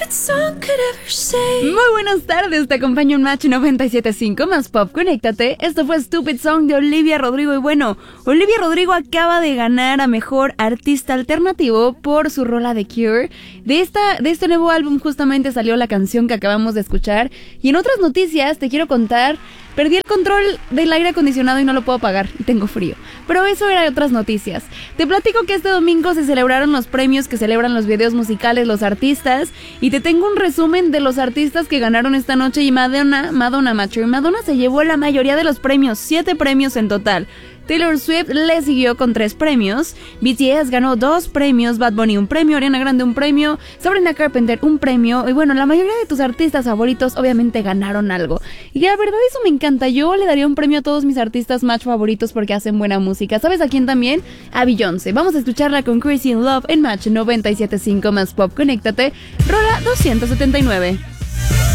Muy buenas tardes, te acompaño en Match 97.5 más Pop, conéctate. Esto fue Stupid Song de Olivia Rodrigo. Y bueno, Olivia Rodrigo acaba de ganar a Mejor Artista Alternativo por su rola The Cure. De este nuevo álbum justamente salió la canción que acabamos de escuchar. Y en otras noticias te quiero contar, perdí el control del aire acondicionado y no lo puedo apagar y tengo frío. Pero eso era de otras noticias. Te platico que este domingo se celebraron los premios que celebran los videos musicales, los artistas. Y te tengo un resumen de los artistas que ganaron esta noche. Y Madonna se llevó la mayoría de los premios, 7 premios en total. Taylor Swift le siguió con 3 premios. BTS ganó 2 premios, Bad Bunny 1 premio, Ariana Grande 1 premio, Sabrina Carpenter 1 premio. Y bueno, la mayoría de tus artistas favoritos obviamente ganaron algo. Y la verdad eso me encanta. Yo le daría un premio a todos mis artistas match favoritos porque hacen buena música. ¿Sabes a quién también? A Beyoncé. Vamos a escucharla con Crazy in Love en Match 97.5 más Pop. Conéctate. Rola 279.